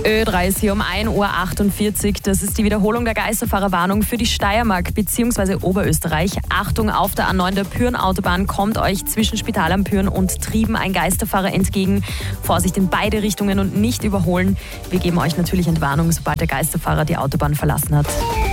Ö3 ist hier um 1:48 Uhr. Das ist die Wiederholung der Geisterfahrerwarnung für die Steiermark bzw. Oberösterreich. Achtung, auf der A9 der Pyhrn-Autobahn kommt euch zwischen Spital am Pyhrn und Trieben ein Geisterfahrer entgegen. Vorsicht in beide Richtungen und nicht überholen. Wir geben euch natürlich Entwarnung, sobald der Geisterfahrer die Autobahn verlassen hat.